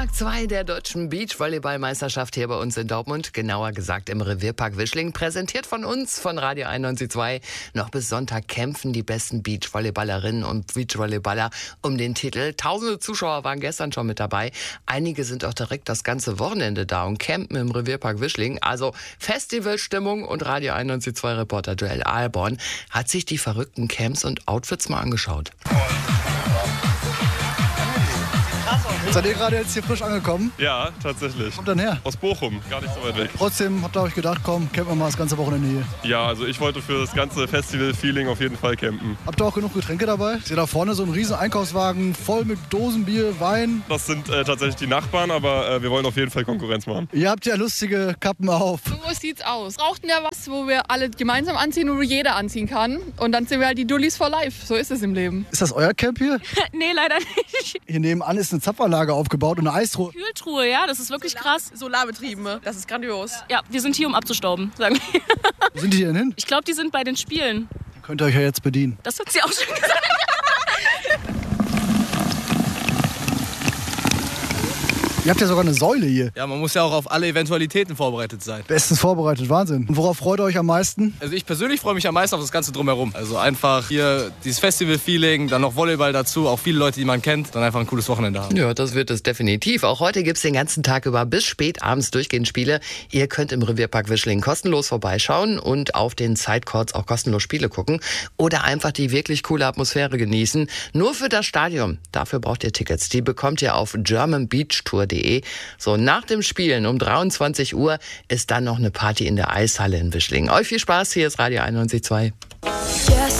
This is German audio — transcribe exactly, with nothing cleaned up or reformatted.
Tag zwei der deutschen Beachvolleyballmeisterschaft hier bei uns in Dortmund, genauer gesagt im Revierpark Wischling, präsentiert von uns, von Radio einundneunzig Komma zwei. Noch bis Sonntag kämpfen die besten Beachvolleyballerinnen und Beachvolleyballer um den Titel. Tausende Zuschauer waren gestern schon mit dabei. Einige sind auch direkt das ganze Wochenende da und campen im Revierpark Wischling. Also Festivalstimmung, und Radio einundneunzig Komma zwei Reporter Joel Alborn hat sich die verrückten Camps und Outfits mal angeschaut. Seid ihr gerade jetzt hier frisch angekommen? Ja, tatsächlich. Kommt dann her? Aus Bochum, gar nicht so weit weg. Trotzdem habt ihr euch gedacht, komm, campen wir mal das ganze Wochenende hier. Ja, also ich wollte für das ganze Festival-Feeling auf jeden Fall campen. Habt ihr auch genug Getränke dabei? Ich sehe da vorne so einen riesen Einkaufswagen voll mit Dosen Bier, Wein. Das sind äh, tatsächlich die Nachbarn, aber äh, wir wollen auf jeden Fall Konkurrenz machen. Ihr habt ja lustige Kappen auf. So sieht's aus. Brauchten wir was, wo wir alle gemeinsam anziehen, wo jeder anziehen kann. Und dann sind wir halt die Dullis for life. So ist es im Leben. Ist das euer Camp hier? Nee, leider nicht. Hier nebenan ist eine Zapfanlage aufgebaut und eine Eisruhe. Kühltruhe, ja, das ist wirklich Solar, krass. Solarbetriebene, das ist grandios. Ja, wir sind hier, um abzustauben, sagen wir. Wo sind die denn hin? Ich glaube, die sind bei den Spielen. Könnt ihr euch ja jetzt bedienen. Das hat sie auch schon gesagt. Ihr habt ja sogar eine Säule hier. Ja, man muss ja auch auf alle Eventualitäten vorbereitet sein. Bestens vorbereitet, Wahnsinn. Und worauf freut ihr euch am meisten? Also ich persönlich freue mich am meisten auf das Ganze drumherum. Also einfach hier dieses Festival-Feeling, dann noch Volleyball dazu, auch viele Leute, die man kennt, dann einfach ein cooles Wochenende haben. Ja, das wird es definitiv. Auch heute gibt's den ganzen Tag über bis spät abends durchgehend Spiele. Ihr könnt im Revierpark Wischling kostenlos vorbeischauen und auf den Sidecourts auch kostenlos Spiele gucken oder einfach die wirklich coole Atmosphäre genießen. Nur für das Stadion. Dafür braucht ihr Tickets. Die bekommt ihr auf german beach tour punkt de. So, nach dem Spielen um dreiundzwanzig Uhr ist dann noch eine Party in der Eishalle in Wischling. Euch viel Spaß, hier ist Radio einundneunzig Komma zwei.